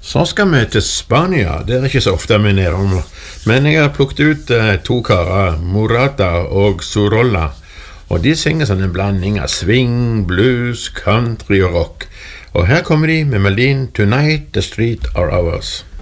Så skal vi til Spania, det ikke så ofte vi er nedom, men jeg har plukket ut to karer, Morata og Sorolla, og de synger sånn en blanding av swing, blues, country og rock. Og her kommer de med melodien Tonight the Streets Are Ours.